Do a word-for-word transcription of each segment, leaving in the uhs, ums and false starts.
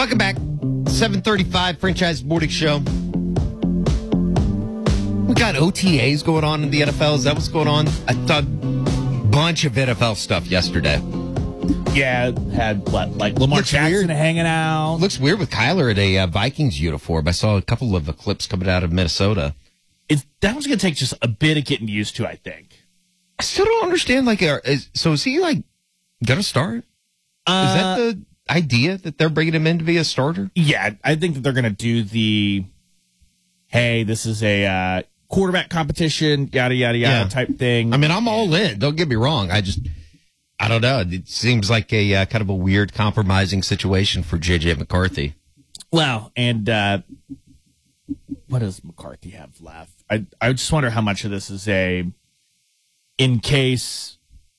Welcome back. seven thirty-five Franchise Morning Show. We got O T As going on in the N F L. Is that what's going on? I thought a bunch of N F L stuff yesterday. Yeah, had what, like Lamar Looks Jackson weird. hanging out. Looks weird with Kyler at a uh, Vikings uniform. I saw a couple of the clips coming out of Minnesota. It's, that one's going to take just a bit of getting used to, I think. I still don't understand. Like, uh, is, so is he like gonna start? Uh, is that the idea that they're bringing him in to be a starter? Yeah, I think that they're going to do the, hey, this is a uh, quarterback competition, yada, yada, yada Yeah. type thing. I mean, I'm all in. Don't get me wrong. I just, I don't know. It seems like a uh, kind of a weird compromising situation for J J McCarthy. Well, and uh, what does McCarthy have left? I I just wonder how much of this is a, in case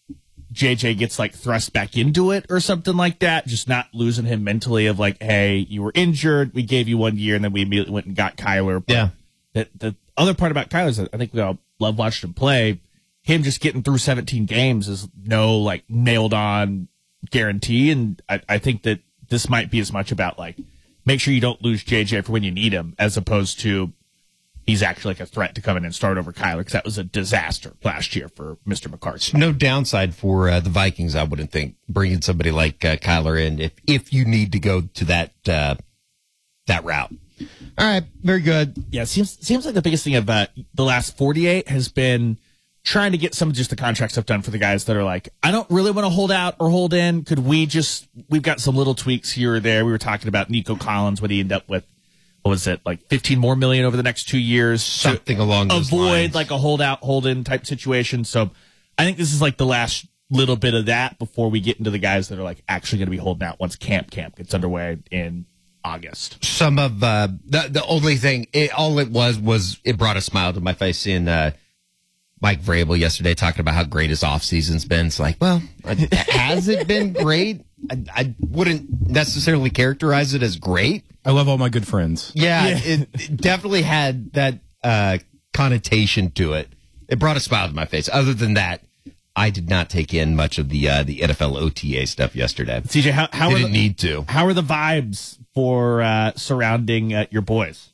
J J gets like thrust back into it or something like that, just not losing him mentally of like, hey, you were injured, we gave you one year, and then we immediately went and got Kyler. But Yeah. The, the other part about Kyler is that I think we all love watching him play. Him just getting through seventeen games is no like nailed on guarantee. And I, I think that this might be as much about like, make sure you don't lose J J for when you need him, as opposed to he's actually like a threat to come in and start over Kyler, because that was a disaster last year for Mister McCarthy. No downside for uh, the Vikings, I wouldn't think, bringing somebody like uh, Kyler in if if you need to go to that uh, that route. All right, very good. Yeah, it seems seems like the biggest thing of uh, the last forty-eight has been trying to get some of just the contract stuff done for the guys that are like, I don't really want to hold out or hold in. Could we just, we've got some little tweaks here or there. We were talking about Nico Collins, what he ended up with. What was it, like fifteen more million over the next two years? Something along those avoid lines. like a hold out, hold in type situation. So I think this is like the last little bit of that before we get into the guys that are like actually going to be holding out once camp camp gets underway in August. Some of uh, the the only thing, it, all it was was it brought a smile to my face in uh, Mike Vrabel yesterday talking about how great his offseason's been. It's like, well, has it been great? I, I wouldn't necessarily characterize it as great. I love all my good friends. Yeah, It, it definitely had that uh, connotation to it. It brought a smile to my face. Other than that, I did not take in much of the uh, the N F L O T A stuff yesterday. C J, how, how are didn't the, need to. How are the vibes for uh, surrounding uh, your boys?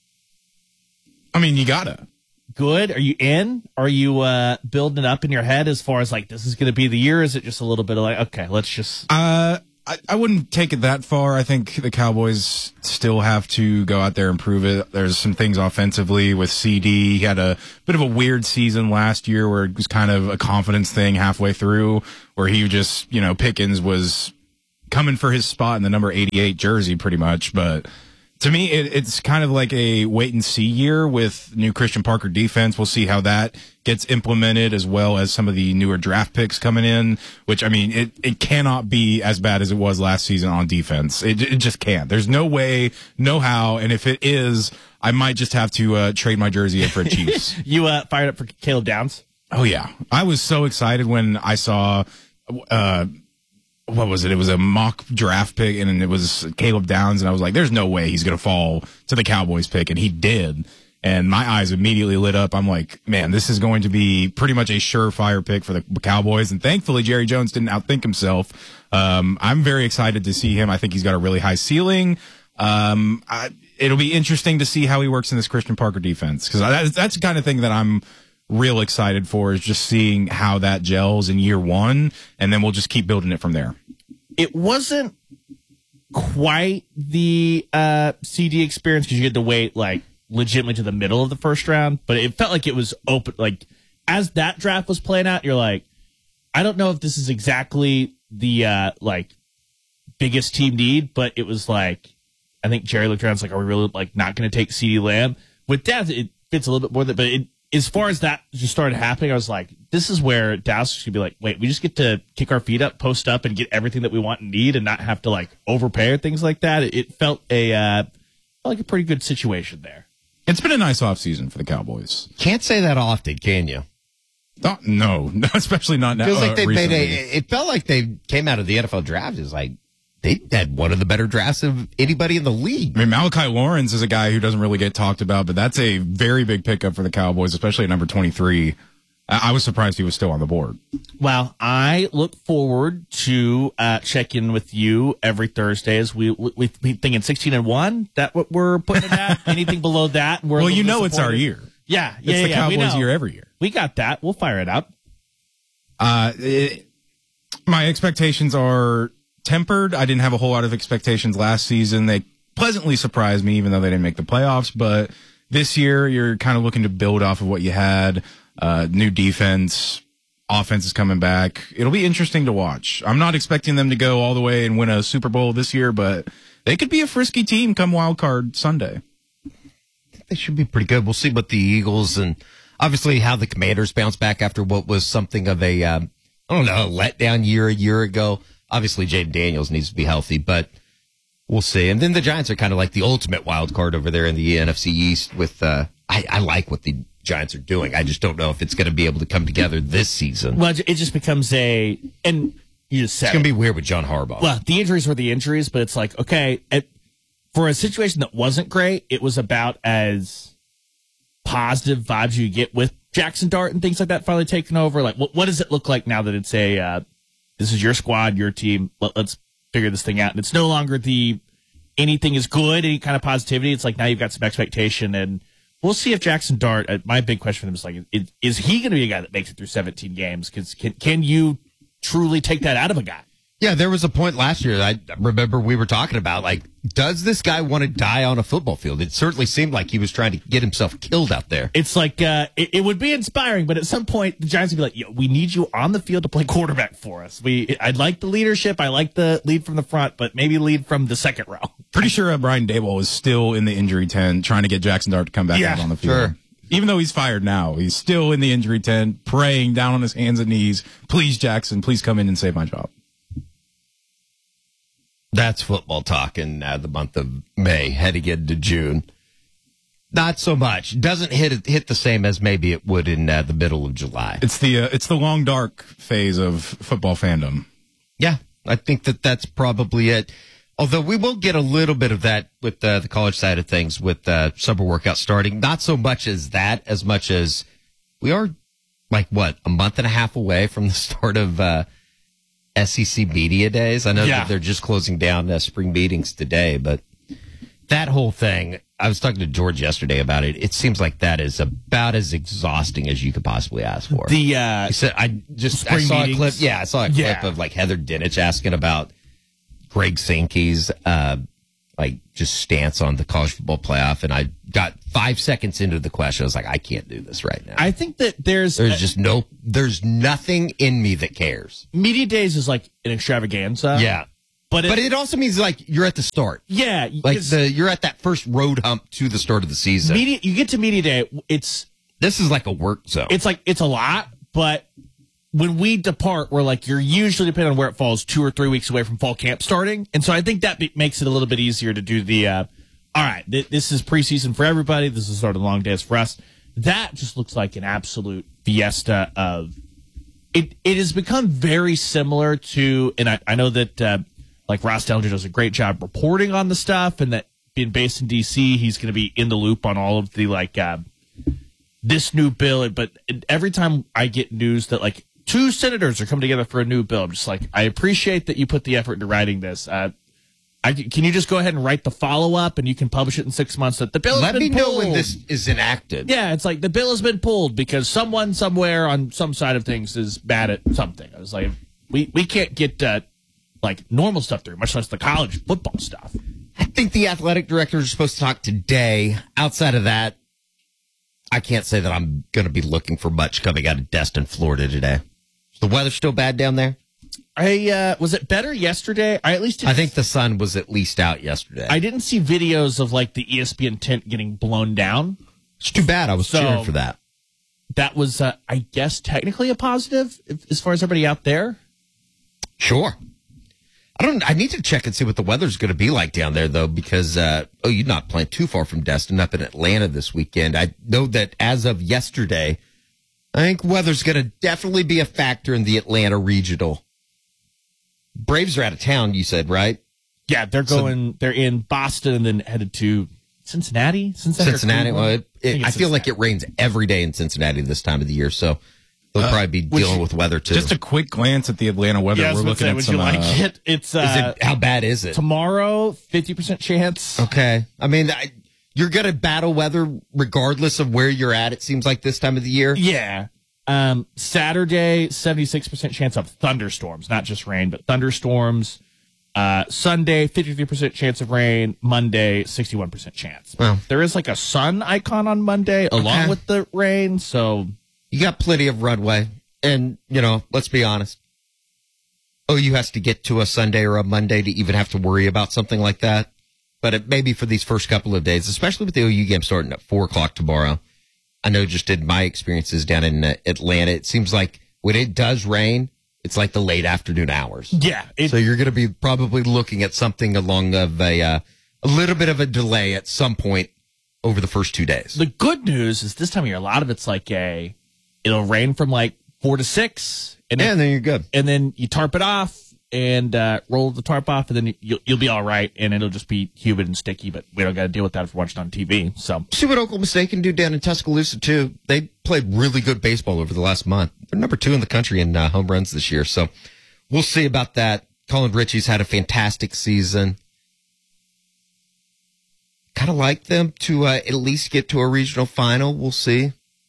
I mean, you gotta. Good. Are you in? Are you uh, building it up in your head as far as like this is going to be the year? Is it just a little bit of like, okay, let's just. Uh, I, I wouldn't take it that far. I think the Cowboys still have to go out there and prove it. There's some things offensively with C D. He had a bit of a weird season last year where it was kind of a confidence thing halfway through, where he just, you know, Pickens was coming for his spot in the number eighty-eight jersey pretty much. But to me, it, it's kind of like a wait and see year with new Christian Parker defense. We'll see how that gets implemented, as well as some of the newer draft picks coming in, which, I mean, it, it cannot be as bad as it was last season on defense. It, it just can't. There's no way, no how. And if it is, I might just have to uh, trade my jersey in for a Chiefs. You uh, fired up for Caleb Downs? Oh, yeah. I was so excited when I saw, uh, what was it? It was a mock draft pick, and it was Caleb Downs, and I was like, there's no way he's going to fall to the Cowboys pick, and he did. And my eyes immediately lit up. I'm like, man, this is going to be pretty much a surefire pick for the Cowboys. And thankfully, Jerry Jones didn't outthink himself. Um, I'm very excited to see him. I think he's got a really high ceiling. Um, I, it'll be interesting to see how he works in this Christian Parker defense, because that's, that's the kind of thing that I'm real excited for, is just seeing how that gels in year one, and then we'll just keep building it from there. It wasn't quite the uh, C D experience because you had to wait like legitimately to the middle of the first round, but it felt like it was open. Like as that draft was playing out, you're like, I don't know if this is exactly the uh, like biggest team need, but it was like, I think Jerry looked around and was like, are we really like not going to take CeeDee Lamb? With Dallas, it fits a little bit more than, but it, as far as that just started happening, I was like, this is where Dallas is going to be like, wait, we just get to kick our feet up, post up, and get everything that we want and need, and not have to like overpay or things like that. It, it felt a uh, felt like a pretty good situation there. It's been a nice offseason for the Cowboys. Can't say that often, can you? No, no, especially not now. Feels like they uh, made recently. a. It felt like they came out of the N F L draft is like they had one of the better drafts of anybody in the league. I mean, Malachi Lawrence is a guy who doesn't really get talked about, but that's a very big pickup for the Cowboys, especially at number twenty-three. I, I was surprised he was still on the board. Well, I look forward to uh, checking with you every Thursday as we we, we thinking sixteen and one. That what we're putting it at? Anything below that? We're Well, you know it's our year. Yeah, yeah, It's yeah, the yeah, we Cowboys' know. year every year. We got that. We'll fire it up. Uh, it, my expectations are tempered. I didn't have a whole lot of expectations last season. They pleasantly surprised me, even though they didn't make the playoffs. But this year, you're kind of looking to build off of what you had. Uh, new defense, offense is coming back. It'll be interesting to watch. I'm not expecting them to go all the way and win a Super Bowl this year, but they could be a frisky team come Wild Card Sunday. They should be pretty good. We'll see what the Eagles and obviously how the Commanders bounce back after what was something of a, um, I don't know, letdown year a year ago. Obviously, Jaden Daniels needs to be healthy, but we'll see. And then the Giants are kind of like the ultimate wild card over there in the N F C East with, uh, I, I like what the Giants are doing. I just don't know if it's going to be able to come together this season. Well, it just becomes a, and you just said It's going to it. be weird with John Harbaugh. Well, the injuries were the injuries, but it's like, okay, it, for a situation that wasn't great, it was about as positive vibes you get with Jackson Dart and things like that finally taking over. Like, what, what does it look like now that it's a, uh, this is your squad, your team, Let, let's figure this thing out. And it's no longer the anything is good, any kind of positivity. It's like now you've got some expectation, and we'll see if Jackson Dart, uh, my big question for them is like, is, is he going to be a guy that makes it through seventeen games? Because can, can you truly take that out of a guy? Yeah, there was a point last year I remember we were talking about, like, does this guy want to die on a football field? It certainly seemed like he was trying to get himself killed out there. It's like, uh, it, it would be inspiring, but at some point the Giants would be like, Yo, we need you on the field to play quarterback for us. We, I like the leadership. I like the lead from the front, but maybe lead from the second row. Pretty sure uh, Brian Daboll is still in the injury tent trying to get Jackson Dart to come back Yeah, out on the field. sure. Even though he's fired now, he's still in the injury tent, praying down on his hands and knees. Please, Jackson, please come in and save my job. That's football talk in uh, the month of May, heading into June. Not so much. Doesn't hit hit the same as maybe it would in uh, the middle of July. It's the uh, it's the long dark phase of football fandom. Yeah, I think that that's probably it. Although we will get a little bit of that with uh, the college side of things with uh, summer workout starting. Not so much as that, as much as we are like, what, a month and a half away from the start of uh, S E C media days. I know Yeah. that they're just closing down uh, spring meetings today, but that whole thing, I was talking to George yesterday about it. It seems like that is about as exhausting as you could possibly ask for. The, uh, He said, I just, I Spring saw meetings. a clip. Yeah, I saw a clip Yeah. of like Heather Dinich asking about Greg Sankey's, uh, like just stance on the college football playoff. And I got five seconds into the question. I was like, I can't do this right now. I think that there's, There's just no, there's nothing in me that cares. media days is like an extravaganza. Yeah. But it, But it also means like you're at the start. yeah, Like 'cause the, you're at that first road hump to the start of the season. media, you get to media day, it's, This is like a work zone. it's like, it's a lot, but when we depart, we're like, you're usually, depending on where it falls, two or three weeks away from fall camp starting. And so I think that be, makes it a little bit easier to do the, uh, all right, th- this is preseason for everybody. This is sort of long days for us. That just looks like an absolute fiesta of, it, it has become very similar to, and I, I know that, uh, like Ross Dellinger does a great job reporting on the stuff, and that being based in D C, he's going to be in the loop on all of the, like, uh, this new bill. But every time I get news that, like, two senators are coming together for a new bill, I'm just like, I appreciate that you put the effort into writing this. Uh, I, can you just go ahead and write the follow-up, and you can publish it in six months that the bill has Let been me know pulled. when this is enacted. Yeah, it's like the bill has been pulled because someone somewhere on some side of things is bad at something. I was like, we, we can't get, uh, like, normal stuff through, much less the college football stuff. I think the athletic directors are supposed to talk today. Outside of that, I can't say that I'm going to be looking for much coming out of Destin, Florida today. Is the weather still bad down there? I uh, was it better yesterday? I at least didn't, I think the sun was at least out yesterday. I didn't see videos of like the E S P N tent getting blown down. it's too bad. I was So- cheering for that. That was, uh, I guess, technically a positive if, as far as everybody out there. Sure. I don't. I need to check and see what the weather's going to be like down there, though, because uh, oh, you're not playing too far from Destin, up in Atlanta this weekend. I know that as of yesterday, I think weather's going to definitely be a factor in the Atlanta regional. Braves are out of town, you said, right? Yeah, they're So- going. They're in Boston and then headed to Cincinnati. Cincinnati. or Cincinnati. Cleveland? Well, it, it, think I it's feel like Cincinnati. it rains every day in Cincinnati this time of the year, so They'll uh, probably be dealing you, with weather too. Just a quick glance at the Atlanta weather. Yeah, We're looking say, at would some. You like uh, it? It's uh, is it, how bad is it? Tomorrow, fifty percent chance. Okay. I mean, I, you're going to battle weather regardless of where you're at, it seems like this time of the year. Yeah. Um, Saturday, seventy-six percent chance of thunderstorms, not just rain, but thunderstorms. Uh, Sunday, fifty-three percent chance of rain. Monday, sixty-one percent chance. Wow. There is like a sun icon on Monday along okay. with the rain, so. You got plenty of runway. And, you know, let's be honest. O U has to get to a Sunday or a Monday to even have to worry about something like that. But it may be for these first couple of days, especially with the O U game starting at four o'clock tomorrow. I know just in my experiences down in uh, Atlanta, it seems like when it does rain, it's like the late afternoon hours. Yeah. It, so you're going to be probably looking at something along of a, uh, a little bit of a delay at some point over the first two days. The good news is this time of year, a lot of it's like a, it'll rain from like four to six. And, yeah, then, and then you're good. And then you tarp it off and uh, roll the tarp off, and then you'll, you'll be all right, and it'll just be humid and sticky, but we don't got to deal with that if we're watching on T V. So see what Oklahoma State can do down in Tuscaloosa, too. They played really good baseball over the last month. They're number two in the country in uh, home runs this year, so we'll see about that. Colin Ritchie's had a fantastic season. Kind of like them to uh, at least get to a regional final. We'll see.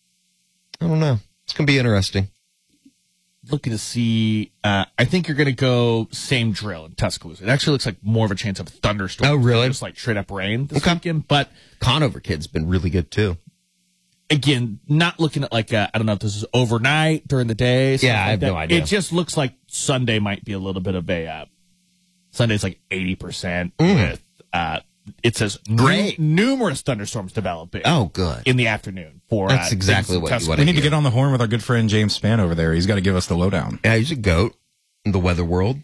I don't know. It's going to be interesting. Looking to see, uh, I think you're going to go same drill in Tuscaloosa. It actually looks like more of a chance of thunderstorms. Oh, really? Just like straight up rain this okay. weekend. But Conover kid's been really good too. Again, not looking at like, a, I don't know if this is overnight during the day. Yeah, like I have that. no idea. It just looks like Sunday might be a little bit of a, uh, Sunday's like eighty percent Mm. with, uh, it says Great. nu- numerous thunderstorms developing. Oh, good. In the afternoon. For That's uh, exactly what you want We to need to get on the horn with our good friend James Spann over there. He's got to give us the lowdown. Yeah, he's a goat in the weather world.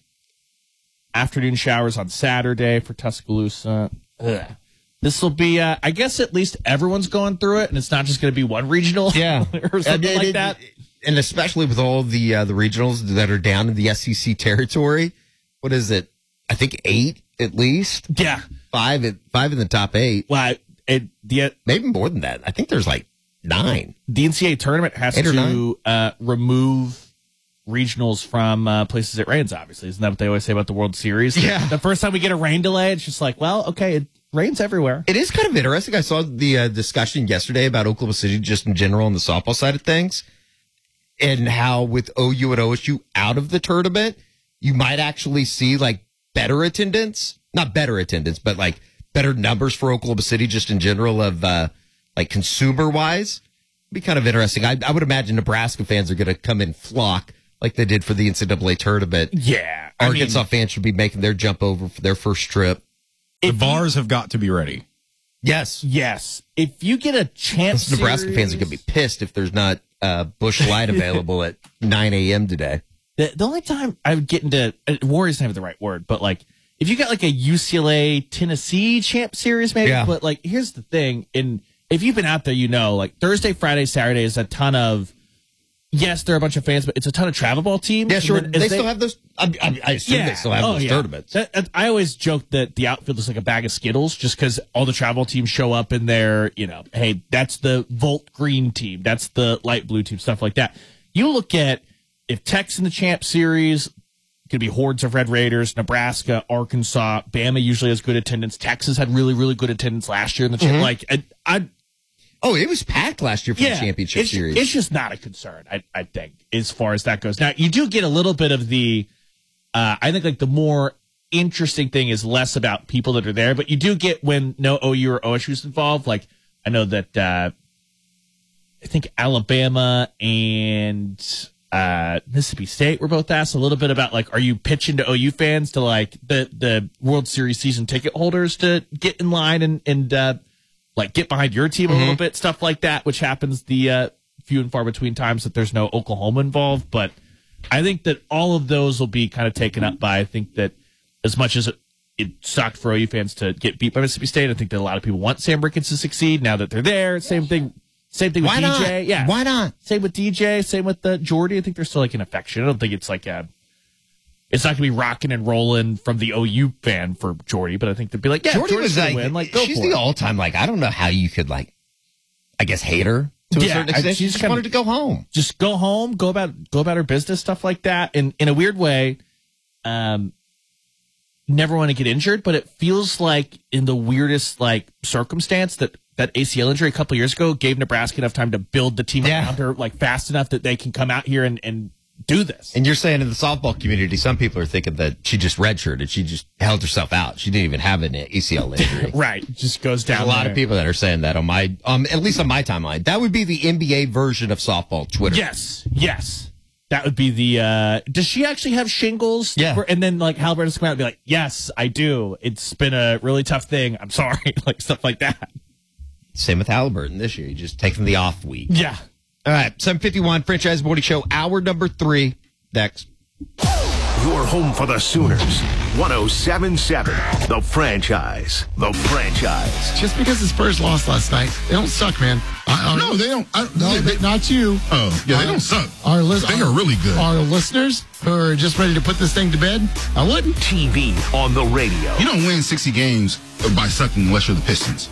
Afternoon showers on Saturday for Tuscaloosa. Ugh. This will be, uh, I guess at least everyone's going through it, and it's not just going to be one regional Yeah. or something it, like it, that. And especially with all the uh, the regionals that are down in the S E C territory. What is it? I think eight at least. Yeah. Five at five in the top eight. Well, it, the, Maybe more than that. I think there's like nine. the N C double A tournament has Eight or to uh, remove regionals from uh, places it rains, obviously. Isn't that what they always say about the World Series? Yeah. The first time we get a rain delay, it's just like, well, okay, it rains everywhere. It is kind of interesting. I saw the uh, discussion yesterday about Oklahoma City just in general on the softball side of things, and how with O U and O S U out of the tournament, you might actually see like better attendance, not better attendance, but like better numbers for Oklahoma City just in general of uh, like consumer wise. Be kind of interesting. I, I would imagine Nebraska fans are going to come in flock like they did for the N C double A tournament. Yeah. I Arkansas mean, fans should be making their jump over for their first trip. The bars have got to be ready. Yes. Yes. If you get a chance, Those Nebraska series, fans are going to be pissed if there's not uh, Busch Light available at nine a.m. today. The, the only time I would get into uh, Warriors not even the right word, but like if you got like a U C L A Tennessee champ series, maybe. Yeah. But like here's the thing, and if you've been out there, you know, like Thursday, Friday, Saturday is a ton of. Yes, there are a bunch of fans, but it's a ton of travel ball teams. Yeah, sure. And They, then as still have those. I, I, I assume they still have Oh, those yeah. tournaments. That- that- I always joke that the outfield is like a bag of Skittles, just because all the travel teams show up in there. You know, hey, that's the Volt Green team, that's the light blue team, stuff like that. You look at if Tech's in the Champ Series, could be hordes of Red Raiders. Nebraska, Arkansas, Bama usually has good attendance. Texas had really, really good attendance last year in the champ. Mm-hmm. Like, I, I Oh, it was packed last year for yeah, the championship it's, series. It's just not a concern, I, I think, as far as that goes. Now, you do get a little bit of the, uh, I think like the more interesting thing is less about people that are there, but you do get when no O U or O S U is involved. Like, I know that, uh, I think Alabama and, uh, Mississippi State were both asked a little bit about like, are you pitching to O U fans to like the, the World Series season ticket holders to get in line and, and, uh, like get behind your team a little bit, stuff like that, which happens the uh, few and far between times that there's no Oklahoma involved. But I think that all of those will be kind of taken up by, I think that as much as it, it sucked for O U fans to get beat by Mississippi State, I think that a lot of people want Sam Ricketts to succeed now that they're there. Same thing. Same thing with Why D J. not? Yeah. Why not? Same with D J. Same with the Jordy. I think there's still like an affection. I don't think it's like a, it's not going to be rocking and rolling from the O U fan for Jordy, but I think they'd be like, yeah, Jordy Jordy's was gonna like, win. Like, go she's for the it. all time, like, I don't know how you could, like, I guess, hate her to a Yeah, certain I- extent. she She just just kinda- wanted to go home. Just go home, go about go about her business, stuff like that. And in a weird way, um, never want to get injured, but it feels like in the weirdest like circumstance that that A C L injury a couple of years ago gave Nebraska enough time to build the team Yeah. around her like fast enough that they can come out here and, and do this. And you're saying in the softball community, some people are thinking that she just redshirted. She just held herself out. She didn't even have an A C L injury. Right. Just goes down. There's a lot there. of people that are saying that on my, um, at least on my timeline. That would be the N B A version of softball Twitter. Yes. Yes. That would be the, uh, does she actually have shingles? Yeah. For- and then like Halliburton's come out and be like, yes, I do. It's been a really tough thing. I'm sorry. Like stuff like that. Same with Halliburton this year. You just taking the off week. Yeah. All right. seven fifty-one Franchise Morning Show, hour number three. Next. Your home for the Sooners. one oh seven point seven. The Franchise. The Franchise. Just because the Spurs lost last night, they don't suck, man. I, I, No, they don't. I, No, they, they, not you. oh, yeah, they Our- don't suck. Our lis- They are really good. Our listeners who are just ready to put this thing to bed, I wouldn't. T V on the radio. You don't win sixty games by sucking unless you're the Pistons.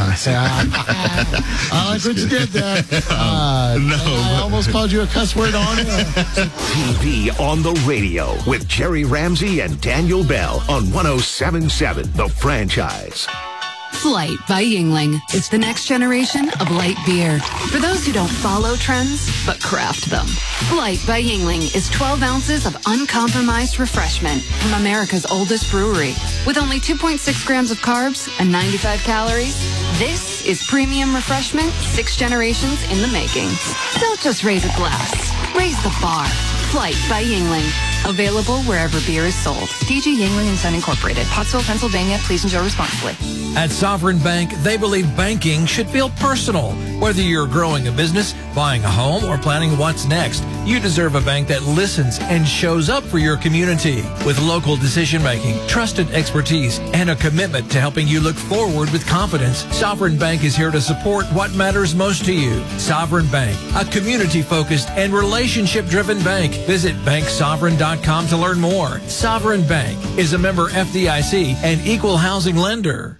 I like what you did there. Uh, No, I almost called you a cuss word on it. T V on the radio with Jerry Ramsey and Daniel Bell on one oh seven point seven. The Franchise. Flight by Yingling. It's the next generation of light beer. For those who don't follow trends, but craft them. Flight by Yingling is twelve ounces of uncompromised refreshment from America's oldest brewery. With only two point six grams of carbs and ninety-five calories, this is premium refreshment six generations in the making. Don't just raise a glass. Raise the bar. Flight by Yingling. Available wherever beer is sold. D G Yingling and Son Incorporated. Pottsville, Pennsylvania. Please enjoy responsibly. At Sovereign Bank, they believe banking should feel personal. Whether you're growing a business, buying a home, or planning what's next, you deserve a bank that listens and shows up for your community. With local decision-making, trusted expertise, and a commitment to helping you look forward with confidence, Sovereign Bank is here to support what matters most to you. Sovereign Bank, a community-focused and relationship-driven bank. Visit bank sovereign dot com to learn more. Sovereign Bank is a member F D I C and equal housing lender.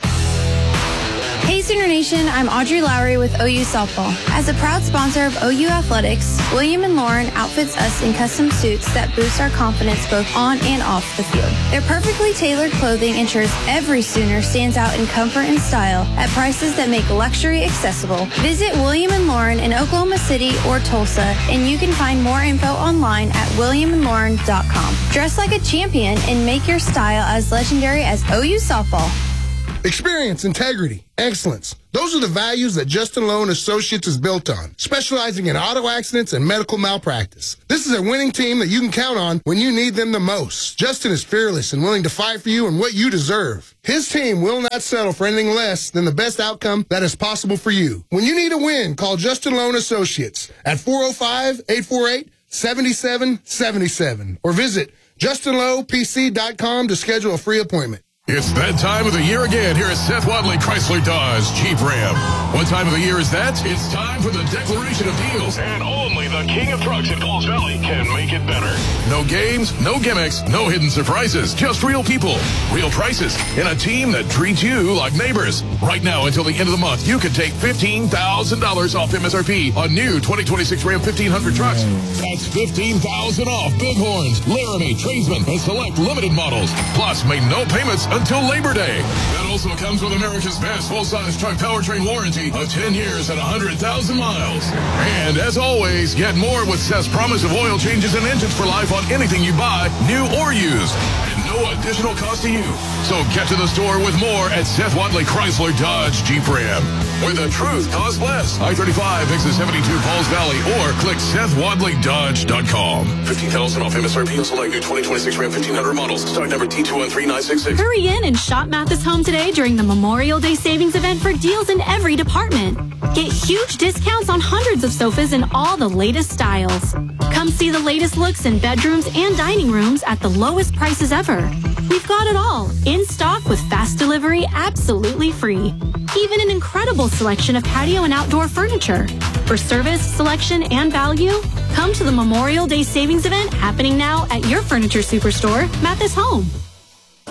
Hey Sooner Nation, I'm Audrey Lowry with O U Softball. As a proud sponsor of O U Athletics, William and Lauren outfits us in custom suits that boost our confidence both on and off the field. Their perfectly tailored clothing ensures every Sooner stands out in comfort and style at prices that make luxury accessible. Visit William and Lauren in Oklahoma City or Tulsa, and you can find more info online at william and lauren dot com. Dress like a champion and make your style as legendary as O U Softball. Experience, integrity, excellence. Those are the values that Justin Lowe and Associates is built on, specializing in auto accidents and medical malpractice. This is a winning team that you can count on when you need them the most. Justin is fearless and willing to fight for you and what you deserve. His team will not settle for anything less than the best outcome that is possible for you. When you need a win, call Justin Lowe and Associates at four oh five, eight four eight, seven seven seven seven or visit justin lowe p c dot com to schedule a free appointment. It's that time of the year again here at Seth Wadley Chrysler Dodge Jeep Ram. What time of the year is that? It's time for the declaration of deals. And only the king of trucks in Coles Valley can make it better. No games, no gimmicks, no hidden surprises. Just real people, real prices, and a team that treats you like neighbors. Right now until the end of the month, you can take fifteen thousand dollars off M S R P on new twenty twenty-six Ram fifteen hundred trucks. That's fifteen thousand dollars off Bighorns, Laramie, Tradesman, and select limited models. Plus, make no payments until Labor Day. That also comes with America's best full-size truck powertrain warranty of ten years and one hundred thousand miles. And as always, get more with Seth's promise of oil changes and engines for life on anything you buy, new or used. And no additional cost to you. So get to the store with more at Seth Wadley Chrysler Dodge Jeep Ram, where the truth costs less. I thirty-five, exit seventy-two, Falls Valley, or click seth wadley dodge dot com. fifteen thousand dollars off M S R P on select new twenty twenty-six Ram fifteen hundred models. Stock number T two one three nine six six. Hurry in and shop Mathis Home today during the Memorial Day Savings Event for deals in every department. Get huge discounts on hundreds of sofas in all the latest styles. Come see the latest looks in bedrooms and dining rooms at the lowest prices ever. We've got it all, in stock with fast delivery absolutely free. Even an incredible selection of patio and outdoor furniture. For service, selection, and value, come to the Memorial Day Savings Event happening now at your furniture superstore, Mathis Home.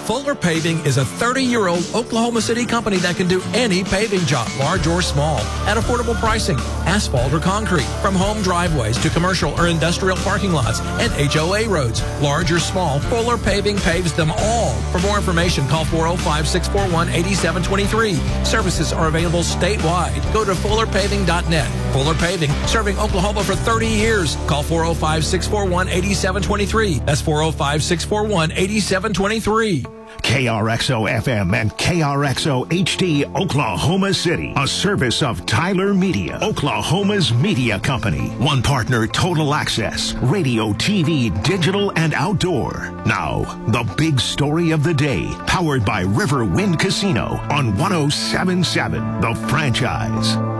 Fuller Paving is a thirty-year-old Oklahoma City company that can do any paving job, large or small, at affordable pricing, asphalt or concrete, from home driveways to commercial or industrial parking lots and H O A roads. Large or small, Fuller Paving paves them all. For more information, call four oh five, six four one, eight seven two three. Services are available statewide. Go to fuller paving dot net. Fuller Paving, serving Oklahoma for thirty years. Call four oh five, six four one, eight seven two three. That's four oh five, six four one, eight seven two three. K R X O F M and K R X O H D, Oklahoma City. A service of Tyler Media, Oklahoma's media company. One partner, Total Access, radio, T V, digital, and outdoor. Now, the big story of the day, powered by River Wind Casino on one oh seven point seven, The Franchise.